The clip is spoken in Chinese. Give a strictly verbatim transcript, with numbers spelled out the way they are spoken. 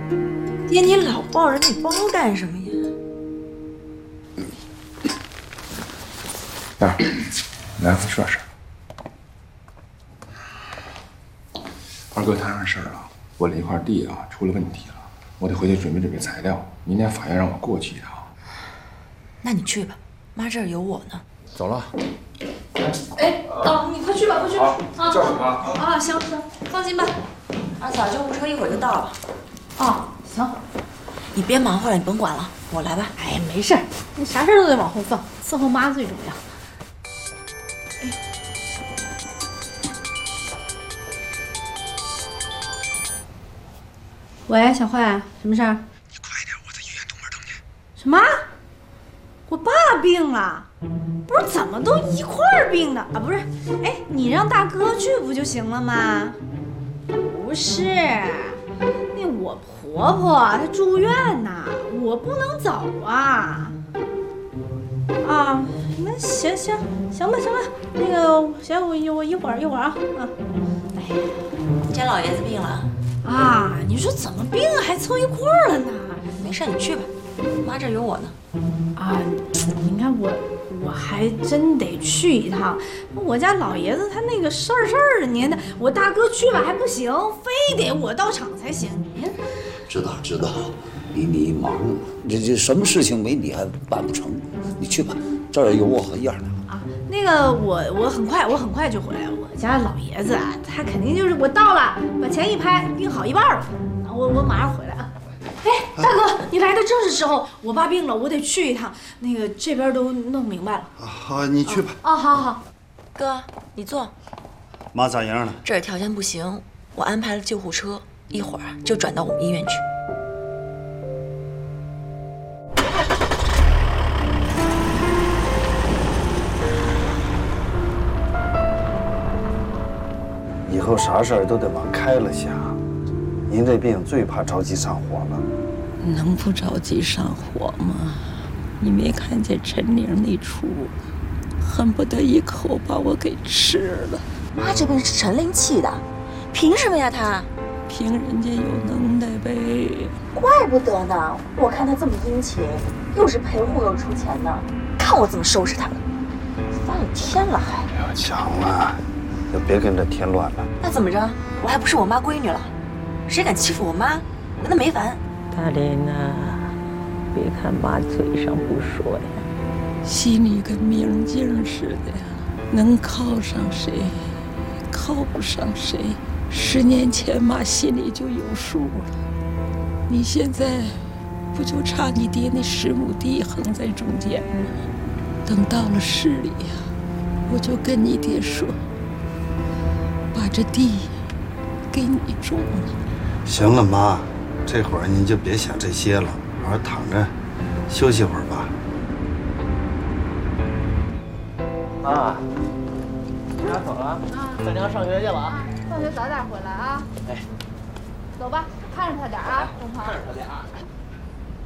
爹，你老抱着那包干什么呀？ 啊，来回说事。二哥摊上事儿了，我这一块地啊出了问题了，我得回去准备准备材料，明天法院让我过去一趟。 那你去吧，妈这儿有我呢。 走了。 哎，哦，你快去吧，快去吧。 啊，叫什么？ 啊，行行，放心吧。二嫂，救护车一会儿就到了。 哦，行。 你别忙活了，你甭管了，我来吧。 哎，没事儿，你啥事儿都得往后放，伺候妈最重要。哎，喂，小坏，什么事儿？ 你快点，我在医院东门等你。 什么？我爸病了？不是，怎么都一块儿病的啊？不是，哎，你让大哥去不就行了吗？不是，那我婆婆她住院呢，我不能走啊。啊，那行行行吧行吧，那个行，我一我一会儿一会儿啊啊。哎呀， 你家老爷子病了啊？你说怎么病还凑一块儿了呢？ 没事，你去吧，妈这儿有我呢。 啊，你看我我还真得去一趟。我家老爷子他那个事儿事儿的，您的我大哥去吧还不行，非得我到场才行。您知道知道，你你忙，这这什么事情没你还办不成？你去吧，这儿有我和燕儿呢。 啊，那个我我很快我很快就回来。我家老爷子啊，他肯定就是我到了，把钱一拍，病好一半了，我我马上回来啊。哎，大哥，你来的正是时候，我爸病了，我得去一趟。那个这边都弄明白了。 好，你去吧。 哦，好好。 哥，你坐。 妈咋样了？ 这儿条件不行，我安排了救护车，一会儿就转到我们医院去。 以后啥事儿都得往开了想。您这病最怕着急上火了。 能不着急上火吗？你没看见陈玲那出，恨不得一口把我给吃了。 妈这病是陈玲气的，凭什么呀她？ 凭人家有能耐呗。 怪不得呢，我看她这么殷勤，又是陪护又出钱呢，看我怎么收拾她了。翻了天了还。 不要抢了，就别跟着添乱了。 那怎么着？我还不是我妈闺女了？谁敢欺负我妈，那没完。 大林呐，别看妈嘴上不说呀，心里跟明镜似的呀。能靠上谁，靠不上谁，十年前妈心里就有数了。你现在不就差你爹那十亩地横在中间吗？等到了市里呀，我就跟你爹说，把这地给你种了。 行了，妈。这会儿您就别想这些了，好好躺着休息会儿吧。 啊，你俩走了啊？咱娘上学去了啊。 放学早点回来啊。 哎， 走吧，看着他点啊，东鹏。 看着他点啊。